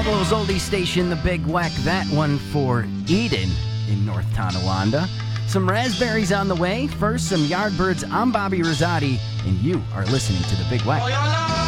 Pueblo's oldie station, the Big Weck. That one for Eden in North Tonawanda. Some raspberries on the way. First, some Yardbirds. I'm Bobby Rosati, and you are listening to the Big Weck.